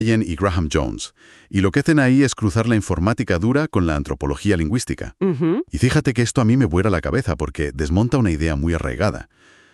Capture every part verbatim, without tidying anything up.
Ian y Graham Jones, y lo que hacen ahí es cruzar la informática dura con la antropología lingüística. Ujú. Y fíjate que esto a mí me vuela la cabeza porque desmonta una idea muy arraigada.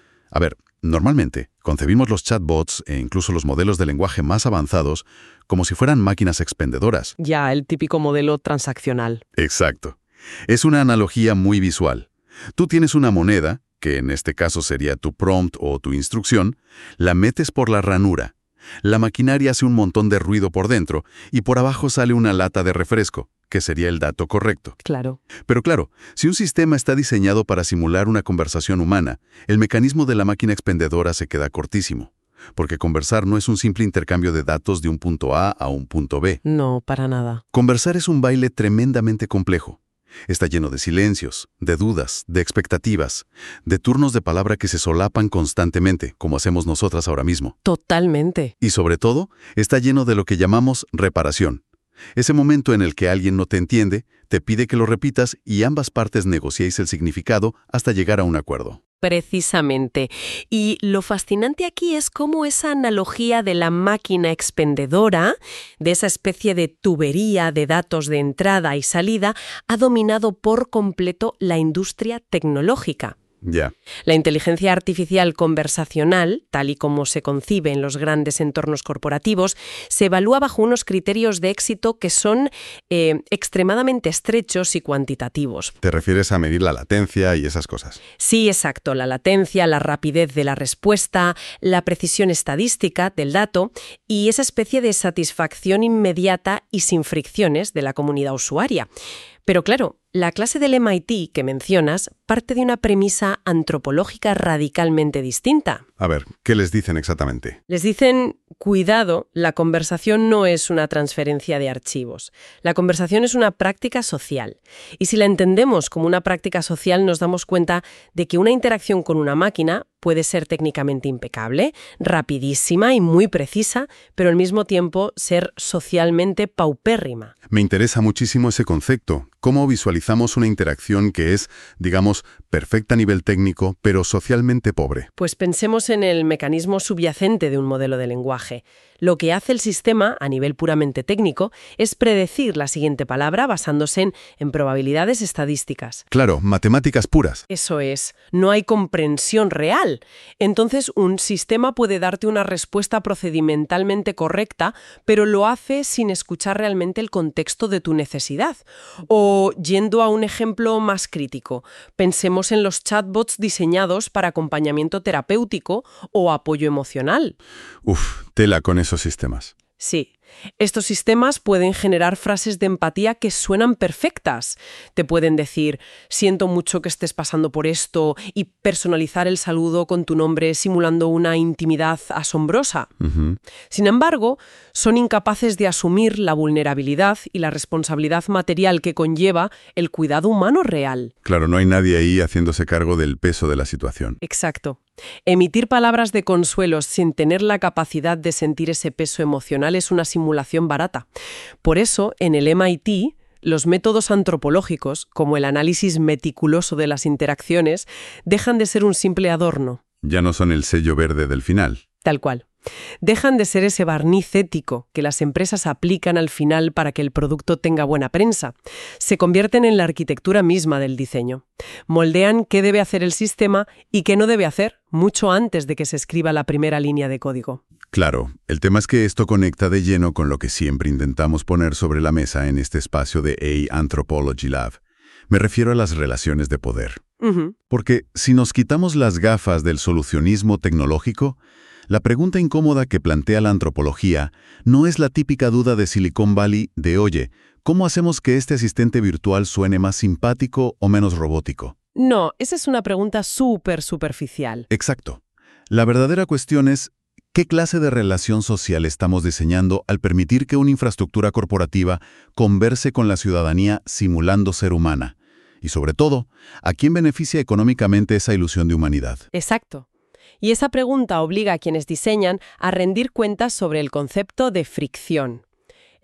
A ver, normalmente concebimos los chatbots e incluso los modelos de lenguaje más avanzados como si fueran máquinas expendedoras. Ya, el típico modelo transaccional. Exacto. Es una analogía muy visual. Tú tienes una moneda, que en este caso sería tu prompt o tu instrucción, la metes por la ranura. La maquinaria hace un montón de ruido por dentro y por abajo sale una lata de refresco, que sería el dato correcto. Claro. Pero claro, si un sistema está diseñado para simular una conversación humana, el mecanismo de la máquina expendedora se queda cortísimo, porque conversar no es un simple intercambio de datos de un punto A a un punto B. No, para nada. Conversar es un baile tremendamente complejo. Está lleno de silencios, de dudas, de expectativas, de turnos de palabra que se solapan constantemente, como hacemos nosotras ahora mismo. Totalmente. Y sobre todo, está lleno de lo que llamamos reparación. Ese momento en el que alguien no te entiende, te pide que lo repitas y ambas partes negociéis el significado hasta llegar a un acuerdo. Precisamente. Y lo fascinante aquí es cómo esa analogía de la máquina expendedora, de esa especie de tubería de datos de entrada y salida, ha dominado por completo la industria tecnológica. Ya. La inteligencia artificial conversacional, tal y como se concibe en los grandes entornos corporativos, se evalúa bajo unos criterios de éxito que son eh, extremadamente estrechos y cuantitativos. ¿Te refieres a medir la latencia y esas cosas? Sí, exacto. La latencia, la rapidez de la respuesta, la precisión estadística del dato y esa especie de satisfacción inmediata y sin fricciones de la comunidad usuaria. Pero claro, la clase del M I T que mencionas parte de una premisa antropológica radicalmente distinta. A ver, ¿qué les dicen exactamente? Les dicen, cuidado, la conversación no es una transferencia de archivos. La conversación es una práctica social. Y si la entendemos como una práctica social, nos damos cuenta de que una interacción con una máquina puede ser técnicamente impecable, rapidísima y muy precisa, pero al mismo tiempo ser socialmente paupérrima. Me interesa muchísimo ese concepto. ¿Cómo visualizamos una interacción que es, digamos, perfecta a nivel técnico, pero socialmente pobre? Pues pensemos en el mecanismo subyacente de un modelo de lenguaje. Lo que hace el sistema, a nivel puramente técnico, es predecir la siguiente palabra basándose en, en probabilidades estadísticas. Claro, matemáticas puras. Eso es, no hay comprensión real. Entonces, un sistema puede darte una respuesta procedimentalmente correcta, pero lo hace sin escuchar realmente el contexto de tu necesidad. O, yendo a un ejemplo más crítico, pensemos en los chatbots diseñados para acompañamiento terapéutico o apoyo emocional. Uf, tela con esos sistemas. Sí. Estos sistemas pueden generar frases de empatía que suenan perfectas. Te pueden decir, siento mucho que estés pasando por esto, y personalizar el saludo con tu nombre simulando una intimidad asombrosa. Uh-huh. Sin embargo, son incapaces de asumir la vulnerabilidad y la responsabilidad material que conlleva el cuidado humano real. Claro, no hay nadie ahí haciéndose cargo del peso de la situación. Exacto. Emitir palabras de consuelo sin tener la capacidad de sentir ese peso emocional es una simulación barata. Por eso, en el M I T, los métodos antropológicos, como el análisis meticuloso de las interacciones, dejan de ser un simple adorno. Ya no son el sello verde del final. Tal cual. Dejan de ser ese barniz ético que las empresas aplican al final para que el producto tenga buena prensa. Se convierten en la arquitectura misma del diseño. Moldean qué debe hacer el sistema y qué no debe hacer mucho antes de que se escriba la primera línea de código. Claro, el tema es que esto conecta de lleno con lo que siempre intentamos poner sobre la mesa en este espacio de A I Anthropology Lab. Me refiero a las relaciones de poder. Uh-huh. Porque si nos quitamos las gafas del solucionismo tecnológico, la pregunta incómoda que plantea la antropología no es la típica duda de Silicon Valley de, oye, ¿cómo hacemos que este asistente virtual suene más simpático o menos robótico? No, esa es una pregunta súper superficial. Exacto. La verdadera cuestión es, ¿qué clase de relación social estamos diseñando al permitir que una infraestructura corporativa converse con la ciudadanía simulando ser humana? Y sobre todo, ¿a quién beneficia económicamente esa ilusión de humanidad? Exacto. Y esa pregunta obliga a quienes diseñan a rendir cuentas sobre el concepto de fricción.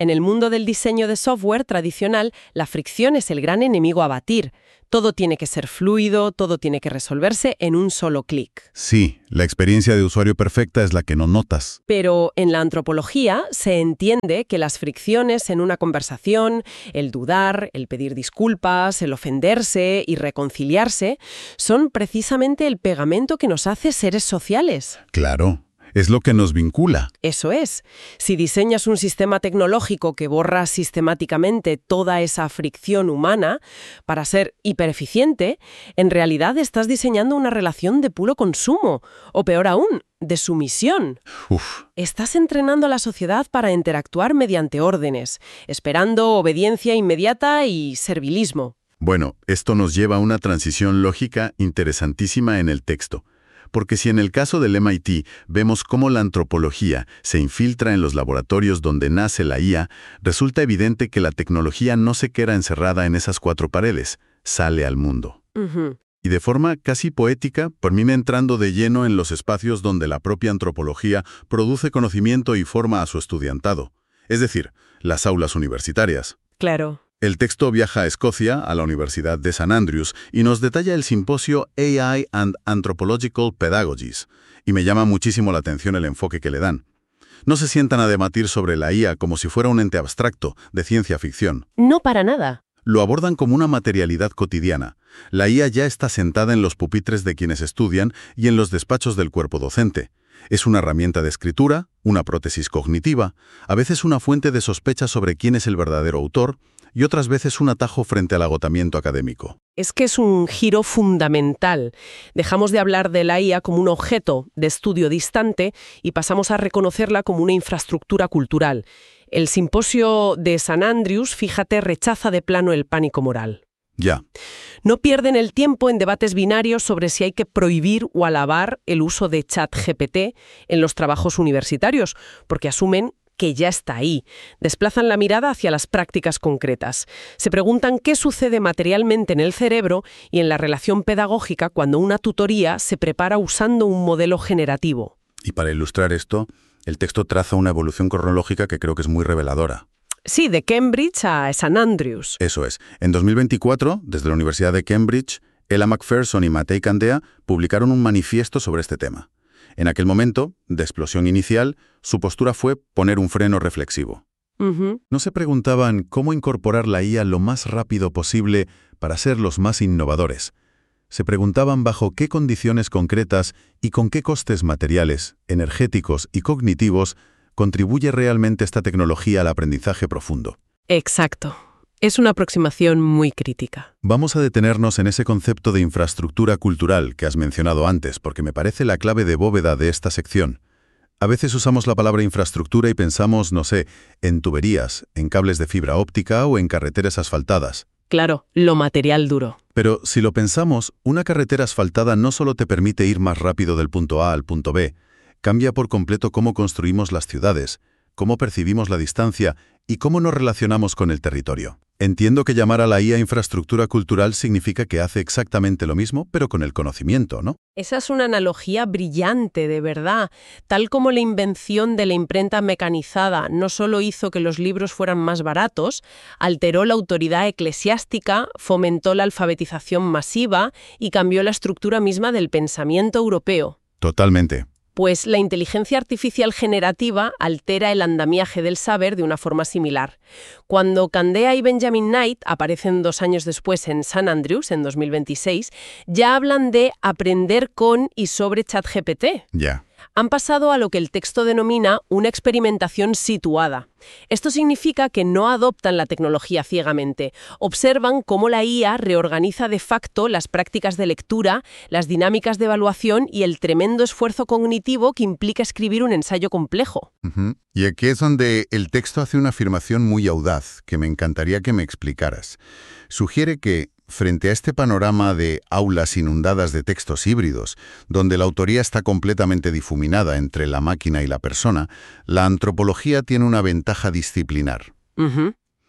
En el mundo del diseño de software tradicional, la fricción es el gran enemigo a batir. Todo tiene que ser fluido, todo tiene que resolverse en un solo clic. Sí, la experiencia de usuario perfecta es la que no notas. Pero en la antropología se entiende que las fricciones en una conversación, el dudar, el pedir disculpas, el ofenderse y reconciliarse, son precisamente el pegamento que nos hace seres sociales. Claro. Es lo que nos vincula. Eso es. Si diseñas un sistema tecnológico que borra sistemáticamente toda esa fricción humana para ser hipereficiente, en realidad estás diseñando una relación de puro consumo, o peor aún, de sumisión. Uf. Estás entrenando a la sociedad para interactuar mediante órdenes, esperando obediencia inmediata y servilismo. Bueno, esto nos lleva a una transición lógica interesantísima en el texto. Porque si en el caso del M I T vemos cómo la antropología se infiltra en los laboratorios donde nace la I A, resulta evidente que la tecnología no se queda encerrada en esas cuatro paredes, sale al mundo. Uh-huh. Y de forma casi poética, termina entrando de lleno en los espacios donde la propia antropología produce conocimiento y forma a su estudiantado, es decir, las aulas universitarias. Claro. El texto viaja a Escocia, a la Universidad de San Andrews, y nos detalla el simposio A I and Anthropological Pedagogies, y me llama muchísimo la atención el enfoque que le dan. No se sientan a debatir sobre la I A como si fuera un ente abstracto, de ciencia ficción. No para nada. Lo abordan como una materialidad cotidiana. La I A ya está sentada en los pupitres de quienes estudian y en los despachos del cuerpo docente. Es una herramienta de escritura, una prótesis cognitiva, a veces una fuente de sospecha sobre quién es el verdadero autor, y otras veces un atajo frente al agotamiento académico. Es que es un giro fundamental. Dejamos de hablar de la I A como un objeto de estudio distante y pasamos a reconocerla como una infraestructura cultural. El simposio de San Andrews, fíjate, rechaza de plano el pánico moral. Ya. No pierden el tiempo en debates binarios sobre si hay que prohibir o alabar el uso de ChatGPT en los trabajos universitarios, porque asumen que ya está ahí. Desplazan la mirada hacia las prácticas concretas. Se preguntan qué sucede materialmente en el cerebro y en la relación pedagógica cuando una tutoría se prepara usando un modelo generativo. Y para ilustrar esto, el texto traza una evolución cronológica que creo que es muy reveladora. Sí, de Cambridge a San Andrews. Eso es. En dos mil veinticuatro, desde la Universidad de Cambridge, Ella Macpherson y Matei Candea publicaron un manifiesto sobre este tema. En aquel momento, de explosión inicial, su postura fue poner un freno reflexivo. Uh-huh. No se preguntaban cómo incorporar la I A lo más rápido posible para ser los más innovadores. Se preguntaban bajo qué condiciones concretas y con qué costes materiales, energéticos y cognitivos contribuye realmente esta tecnología al aprendizaje profundo. Exacto. Es una aproximación muy crítica. Vamos a detenernos en ese concepto de infraestructura cultural que has mencionado antes, porque me parece la clave de bóveda de esta sección. A veces usamos la palabra infraestructura y pensamos, no sé, en tuberías, en cables de fibra óptica o en carreteras asfaltadas. Claro, lo material duro. Pero si lo pensamos, una carretera asfaltada no solo te permite ir más rápido del punto A al punto B, cambia por completo cómo construimos las ciudades, cómo percibimos la distancia y cómo nos relacionamos con el territorio. Entiendo que llamar a la I A infraestructura cultural significa que hace exactamente lo mismo, pero con el conocimiento, ¿no? Esa es una analogía brillante, de verdad. Tal como la invención de la imprenta mecanizada no solo hizo que los libros fueran más baratos, alteró la autoridad eclesiástica, fomentó la alfabetización masiva y cambió la estructura misma del pensamiento europeo. Totalmente. Pues la inteligencia artificial generativa altera el andamiaje del saber de una forma similar. Cuando Candea y Benjamin Knight aparecen dos años después en San Andrews, en dos mil veintiséis, ya hablan de aprender con y sobre ChatGPT. Ya. Han pasado a lo que el texto denomina una experimentación situada. Esto significa que no adoptan la tecnología ciegamente. Observan cómo la I A reorganiza de facto las prácticas de lectura, las dinámicas de evaluación y el tremendo esfuerzo cognitivo que implica escribir un ensayo complejo. Uh-huh. Y aquí es donde el texto hace una afirmación muy audaz que me encantaría que me explicaras. Sugiere que, frente a este panorama de aulas inundadas de textos híbridos, donde la autoría está completamente difuminada entre la máquina y la persona, la antropología tiene una ventaja disciplinar. Uh-huh.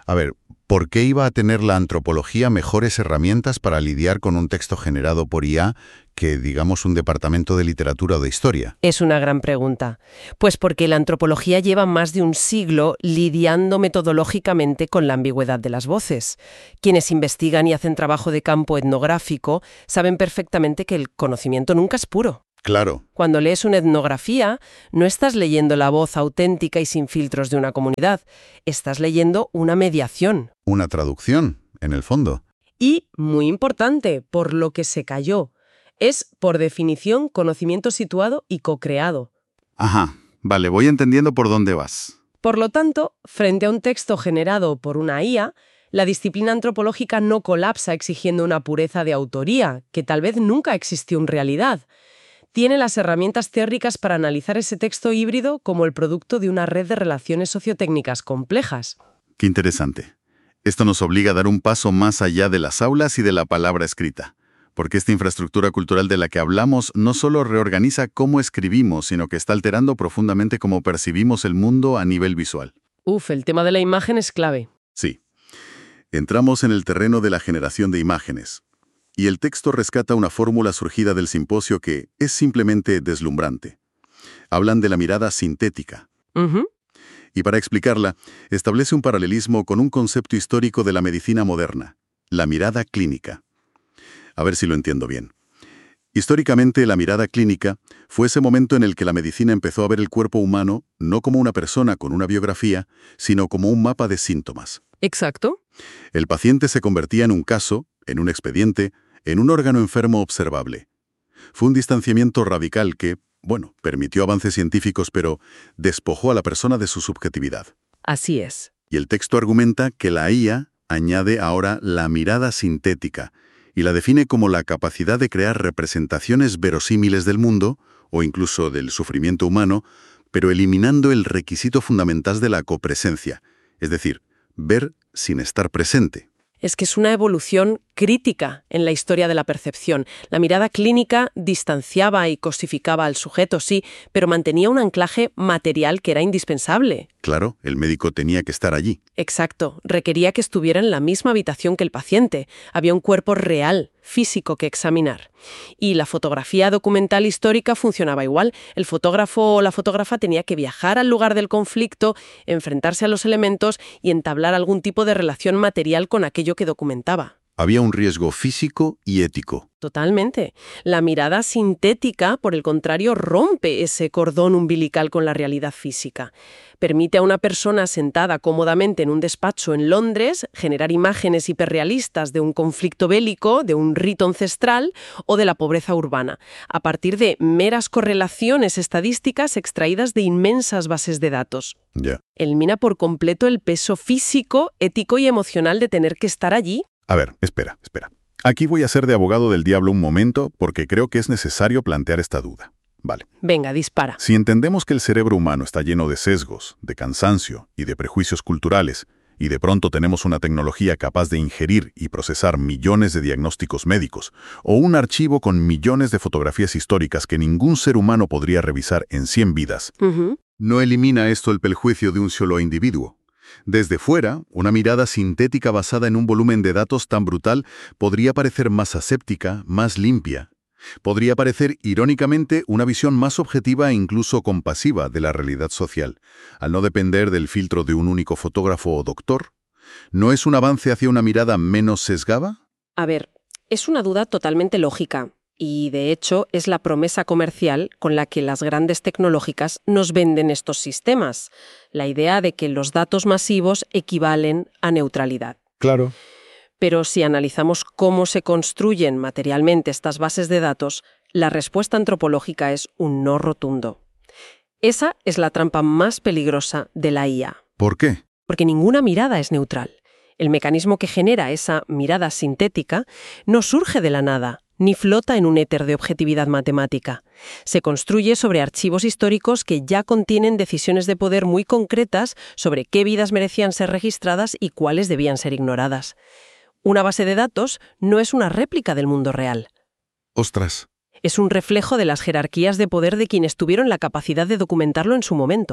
A ver, ¿por qué iba a tener la antropología mejores herramientas para lidiar con un texto generado por I A que, digamos, un departamento de literatura o de historia? Es una gran pregunta. Pues porque la antropología lleva más de un siglo lidiando metodológicamente con la ambigüedad de las voces. Quienes investigan y hacen trabajo de campo etnográfico saben perfectamente que el conocimiento nunca es puro. Claro. Cuando lees una etnografía, no estás leyendo la voz auténtica y sin filtros de una comunidad, estás leyendo una mediación. Una traducción, en el fondo. Y, muy importante, por lo que se cayó. Es, por definición, conocimiento situado y co-creado. Ajá, vale, voy entendiendo por dónde vas. Por lo tanto, frente a un texto generado por una I A, la disciplina antropológica no colapsa exigiendo una pureza de autoría, que tal vez nunca existió en realidad. Tiene las herramientas teóricas para analizar ese texto híbrido como el producto de una red de relaciones sociotécnicas complejas. Qué interesante. Esto nos obliga a dar un paso más allá de las aulas y de la palabra escrita, porque esta infraestructura cultural de la que hablamos no solo reorganiza cómo escribimos, sino que está alterando profundamente cómo percibimos el mundo a nivel visual. Uf, el tema de la imagen es clave. Sí. Entramos en el terreno de la generación de imágenes. Y el texto rescata una fórmula surgida del simposio que es simplemente deslumbrante. Hablan de la mirada sintética. Uh-huh. Y para explicarla, establece un paralelismo con un concepto histórico de la medicina moderna, la mirada clínica. A ver si lo entiendo bien. Históricamente, la mirada clínica fue ese momento en el que la medicina empezó a ver el cuerpo humano no como una persona con una biografía, sino como un mapa de síntomas. Exacto. El paciente se convertía en un caso, en un expediente, en un órgano enfermo observable. Fue un distanciamiento radical que, bueno, permitió avances científicos, pero despojó a la persona de su subjetividad. Así es. Y el texto argumenta que la I A añade ahora la mirada sintética y la define como la capacidad de crear representaciones verosímiles del mundo, o incluso del sufrimiento humano, pero eliminando el requisito fundamental de la copresencia, es decir, ver sin estar presente. Es que es una evolución crítica en la historia de la percepción. La mirada clínica distanciaba y cosificaba al sujeto, sí, pero mantenía un anclaje material que era indispensable. Claro, el médico tenía que estar allí. Exacto, requería que estuviera en la misma habitación que el paciente. Había un cuerpo real, físico que examinar. Y la fotografía documental histórica funcionaba igual. El fotógrafo o la fotógrafa tenía que viajar al lugar del conflicto, enfrentarse a los elementos y entablar algún tipo de relación material con aquello que documentaba. Había un riesgo físico y ético. Totalmente. La mirada sintética, por el contrario, rompe ese cordón umbilical con la realidad física. Permite a una persona sentada cómodamente en un despacho en Londres generar imágenes hiperrealistas de un conflicto bélico, de un rito ancestral o de la pobreza urbana, a partir de meras correlaciones estadísticas extraídas de inmensas bases de datos. Ya. Yeah. Elimina por completo el peso físico, ético y emocional de tener que estar allí. A ver, espera, espera. Aquí voy a ser de abogado del diablo un momento porque creo que es necesario plantear esta duda. Vale. Venga, dispara. Si entendemos que el cerebro humano está lleno de sesgos, de cansancio y de prejuicios culturales, y de pronto tenemos una tecnología capaz de ingerir y procesar millones de diagnósticos médicos, o un archivo con millones de fotografías históricas que ningún ser humano podría revisar en cien vidas, Uh-huh. ¿no elimina esto el perjuicio de un solo individuo? Desde fuera, una mirada sintética basada en un volumen de datos tan brutal podría parecer más aséptica, más limpia. Podría parecer, irónicamente, una visión más objetiva e incluso compasiva de la realidad social, al no depender del filtro de un único fotógrafo o doctor. ¿No es un avance hacia una mirada menos sesgada? A ver, es una duda totalmente lógica. Y, de hecho, es la promesa comercial con la que las grandes tecnológicas nos venden estos sistemas. La idea de que los datos masivos equivalen a neutralidad. Claro. Pero si analizamos cómo se construyen materialmente estas bases de datos, la respuesta antropológica es un no rotundo. Esa es la trampa más peligrosa de la I A. ¿Por qué? Porque ninguna mirada es neutral. El mecanismo que genera esa mirada sintética no surge de la nada, ni flota en un éter de objetividad matemática. Se construye sobre archivos históricos que ya contienen decisiones de poder muy concretas sobre qué vidas merecían ser registradas y cuáles debían ser ignoradas. Una base de datos no es una réplica del mundo real. ¡Ostras! Es un reflejo de las jerarquías de poder de quienes tuvieron la capacidad de documentarlo en su momento.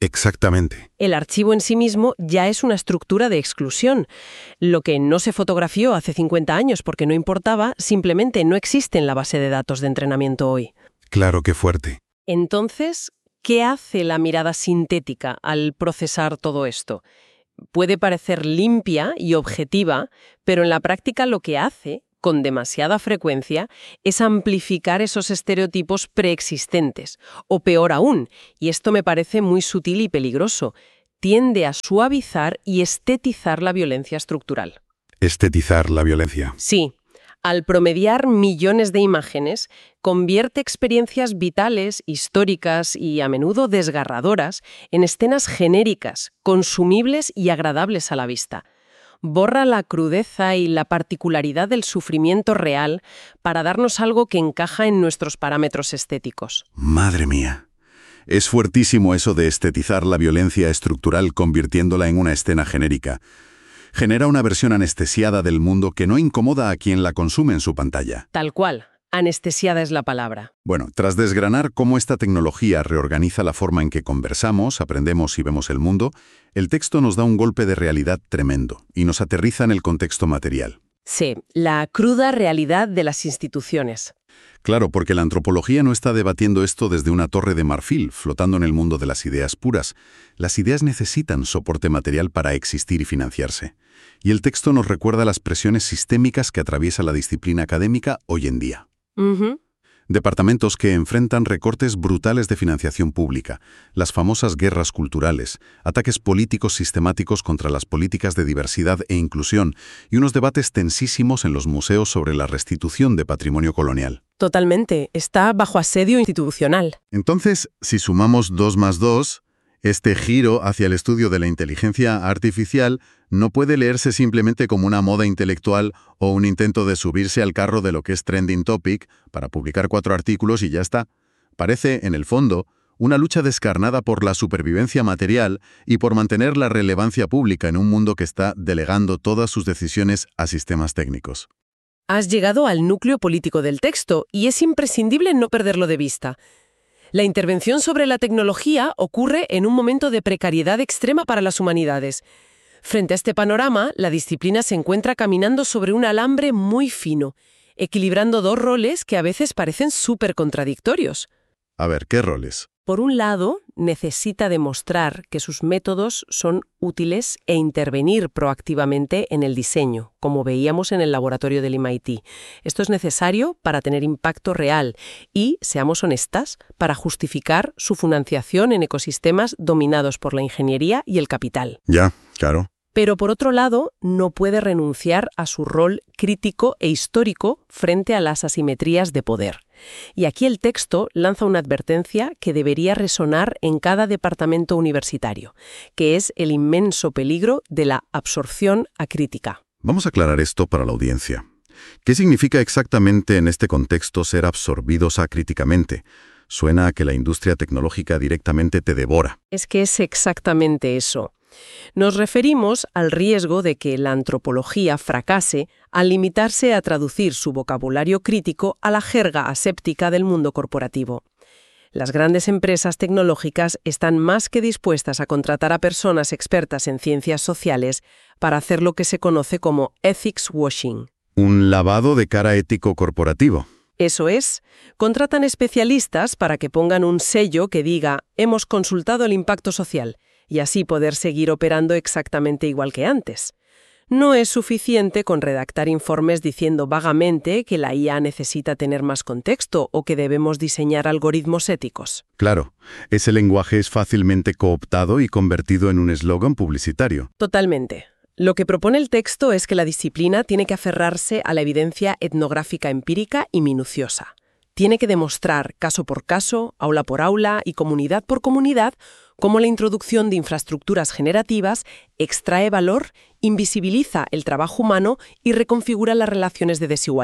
Exactamente. El archivo en sí mismo ya es una estructura de exclusión. Lo que no se fotografió hace cincuenta años porque no importaba, simplemente no existe en la base de datos de entrenamiento hoy. Claro, qué fuerte. Entonces, ¿qué hace la mirada sintética al procesar todo esto? Puede parecer limpia y objetiva, pero en la práctica lo que hace, con demasiada frecuencia, es amplificar esos estereotipos preexistentes. O peor aún, y esto me parece muy sutil y peligroso, tiende a suavizar y estetizar la violencia estructural. Estetizar la violencia. Sí. Al promediar millones de imágenes, convierte experiencias vitales, históricas y a menudo desgarradoras en escenas genéricas, consumibles y agradables a la vista. Borra la crudeza y la particularidad del sufrimiento real para darnos algo que encaja en nuestros parámetros estéticos. Madre mía. Es fuertísimo eso de estetizar la violencia estructural convirtiéndola en una escena genérica. Genera una versión anestesiada del mundo que no incomoda a quien la consume en su pantalla. Tal cual. Anestesiada es la palabra. Bueno, tras desgranar cómo esta tecnología reorganiza la forma en que conversamos, aprendemos y vemos el mundo, el texto nos da un golpe de realidad tremendo y nos aterriza en el contexto material. Sí, la cruda realidad de las instituciones. Claro, porque la antropología no está debatiendo esto desde una torre de marfil, flotando en el mundo de las ideas puras. Las ideas necesitan soporte material para existir y financiarse. Y el texto nos recuerda las presiones sistémicas que atraviesa la disciplina académica hoy en día. Uh-huh. Departamentos que enfrentan recortes brutales de financiación pública, las famosas guerras culturales, ataques políticos sistemáticos contra las políticas de diversidad e inclusión y unos debates tensísimos en los museos sobre la restitución de patrimonio colonial. Totalmente. Está bajo asedio institucional. Entonces, si sumamos dos más dos, este giro hacia el estudio de la inteligencia artificial no puede leerse simplemente como una moda intelectual o un intento de subirse al carro de lo que es trending topic para publicar cuatro artículos y ya está. Parece, en el fondo, una lucha descarnada por la supervivencia material y por mantener la relevancia pública en un mundo que está delegando todas sus decisiones a sistemas técnicos. Has llegado al núcleo político del texto y es imprescindible no perderlo de vista. La intervención sobre la tecnología ocurre en un momento de precariedad extrema para las humanidades. Frente a este panorama, la disciplina se encuentra caminando sobre un alambre muy fino, equilibrando dos roles que a veces parecen súper contradictorios. A ver, ¿qué roles? Por un lado, necesita demostrar que sus métodos son útiles e intervenir proactivamente en el diseño, como veíamos en el laboratorio del M I T. Esto es necesario para tener impacto real y, seamos honestas, para justificar su financiación en ecosistemas dominados por la ingeniería y el capital. Ya, claro. Pero por otro lado, no puede renunciar a su rol crítico e histórico frente a las asimetrías de poder. Y aquí el texto lanza una advertencia que debería resonar en cada departamento universitario, que es el inmenso peligro de la absorción acrítica. Vamos a aclarar esto para la audiencia. ¿Qué significa exactamente en este contexto ser absorbidos acríticamente? Suena a que la industria tecnológica directamente te devora. Es que es exactamente eso. Nos referimos al riesgo de que la antropología fracase al limitarse a traducir su vocabulario crítico a la jerga aséptica del mundo corporativo. Las grandes empresas tecnológicas están más que dispuestas a contratar a personas expertas en ciencias sociales para hacer lo que se conoce como ethics washing. Un lavado de cara ético corporativo. Eso es, contratan especialistas para que pongan un sello que diga «hemos consultado el impacto social» y así poder seguir operando exactamente igual que antes. No es suficiente con redactar informes diciendo vagamente que la I A necesita tener más contexto o que debemos diseñar algoritmos éticos. Claro, ese lenguaje es fácilmente cooptado y convertido en un eslogan publicitario. Totalmente. Lo que propone el texto es que la disciplina tiene que aferrarse a la evidencia etnográfica empírica y minuciosa. Tiene que demostrar, caso por caso, aula por aula y comunidad por comunidad, cómo la introducción de infraestructuras generativas extrae valor, invisibiliza el trabajo humano y reconfigura las relaciones de desigualdad.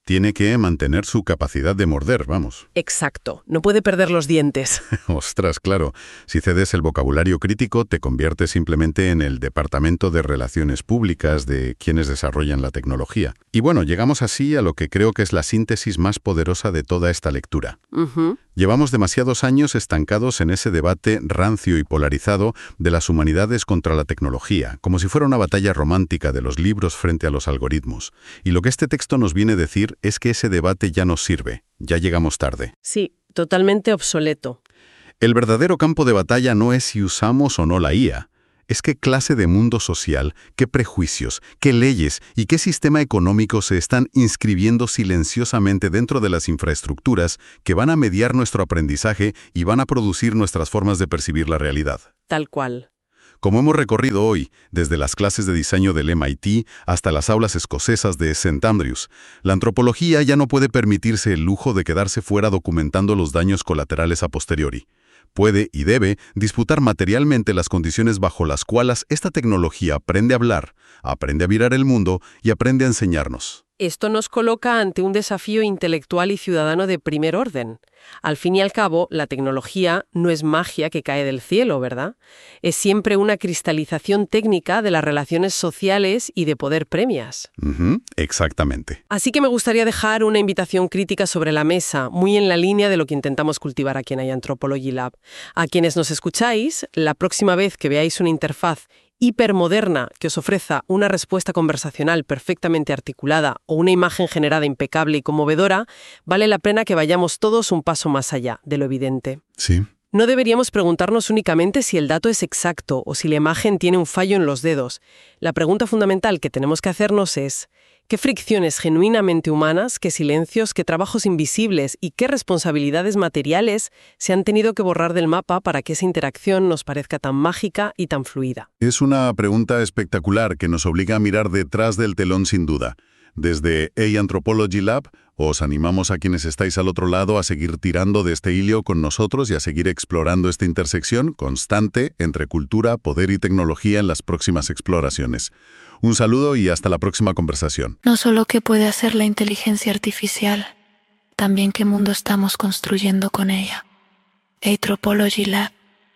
Tiene que mantener su capacidad de morder, vamos. Exacto, no puede perder los dientes. Ostras, claro. Si cedes el vocabulario crítico, te conviertes simplemente en el departamento de relaciones públicas de quienes desarrollan la tecnología. Y bueno, llegamos así a lo que creo que es la síntesis más poderosa de toda esta lectura. Uh-huh. Llevamos demasiados años estancados en ese debate rancio y polarizado de las humanidades contra la tecnología, como si fuera una batalla romántica de los libros frente a los algoritmos. Y lo que este texto nos viene a decir es que ese debate ya no sirve, ya llegamos tarde. Sí, totalmente obsoleto. El verdadero campo de batalla no es si usamos o no la I A, es qué clase de mundo social, qué prejuicios, qué leyes y qué sistema económico se están inscribiendo silenciosamente dentro de las infraestructuras que van a mediar nuestro aprendizaje y van a producir nuestras formas de percibir la realidad. Tal cual. Como hemos recorrido hoy, desde las clases de diseño del M I T hasta las aulas escocesas de Saint Andrews, la antropología ya no puede permitirse el lujo de quedarse fuera documentando los daños colaterales a posteriori. Puede y debe disputar materialmente las condiciones bajo las cuales esta tecnología aprende a hablar, aprende a mirar el mundo y aprende a enseñarnos. Esto nos coloca ante un desafío intelectual y ciudadano de primer orden. Al fin y al cabo, la tecnología no es magia que cae del cielo, ¿verdad? Es siempre una cristalización técnica de las relaciones sociales y de poder premias. Uh-huh, exactamente. Así que me gustaría dejar una invitación crítica sobre la mesa, muy en la línea de lo que intentamos cultivar aquí en iAnthropology Lab. A quienes nos escucháis, la próxima vez que veáis una interfaz hipermoderna que os ofrezca una respuesta conversacional perfectamente articulada o una imagen generada impecable y conmovedora, vale la pena que vayamos todos un paso más allá de lo evidente. Sí. No deberíamos preguntarnos únicamente si el dato es exacto o si la imagen tiene un fallo en los dedos. La pregunta fundamental que tenemos que hacernos es: ¿qué fricciones genuinamente humanas, qué silencios, qué trabajos invisibles y qué responsabilidades materiales se han tenido que borrar del mapa para que esa interacción nos parezca tan mágica y tan fluida? Es una pregunta espectacular que nos obliga a mirar detrás del telón sin duda. Desde iAnthropology Lab, os animamos a quienes estáis al otro lado a seguir tirando de este hilo con nosotros y a seguir explorando esta intersección constante entre cultura, poder y tecnología en las próximas exploraciones. Un saludo y hasta la próxima conversación. No solo qué puede hacer la inteligencia artificial, también qué mundo estamos construyendo con ella. Anthropology Lab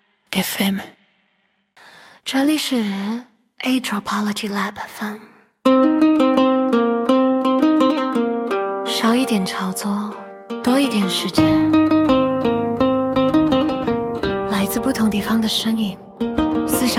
F M。 这里是 Anthropology Lab F M。少一点炒作，多一点时间，来自不同地方的声音，思想